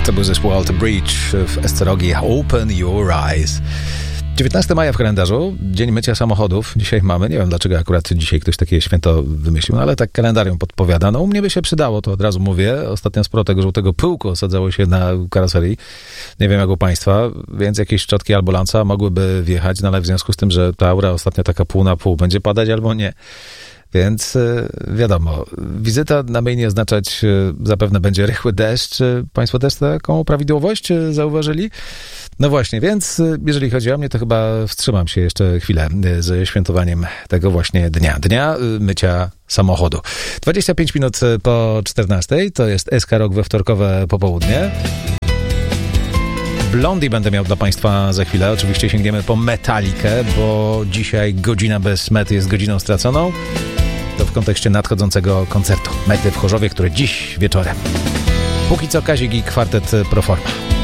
To był zespół Alter Bridge w Esterogi Open Your Eyes. 19 maja w kalendarzu, Dzień Mycia Samochodów. Dzisiaj mamy, nie wiem dlaczego akurat dzisiaj ktoś takie święto wymyślił, no ale tak kalendarium podpowiada. No u mnie by się przydało, to od razu mówię. Ostatnio sporo tego żółtego pyłku osadzało się na karoserii. Nie wiem jak u państwa, więc jakieś szczotki albo lanca mogłyby wjechać, no ale w związku z tym, że ta aura ostatnio taka pół na pół będzie padać albo nie. Więc wiadomo, wizyta na mainie oznaczać zapewne będzie rychły deszcz. Państwo też taką prawidłowość zauważyli? No właśnie, więc jeżeli chodzi o mnie, to chyba wstrzymam się jeszcze chwilę ze świętowaniem tego właśnie dnia mycia samochodu. 25 minut po 14, to jest SK Rock we wtorkowe popołudnie. Blondie będę miał dla państwa za chwilę. Oczywiście sięgniemy po Metalikę, bo dzisiaj godzina bez Mety jest godziną straconą. To w kontekście nadchodzącego koncertu Mety w Chorzowie, który dziś wieczorem. Póki co Kazik i kwartet Proforma.